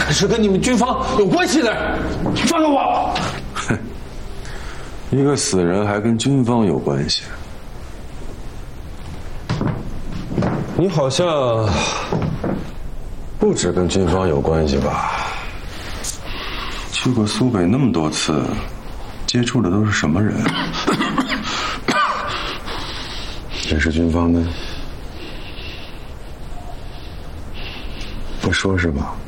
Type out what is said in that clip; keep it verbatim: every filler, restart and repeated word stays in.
可是跟你们军方有关系的人，放开我！ 哼，一个死人还跟军方有关系？你好像不止跟军方有关系吧？去过苏北那么多次，接触的都是什么人？认识军方的？不说是吧？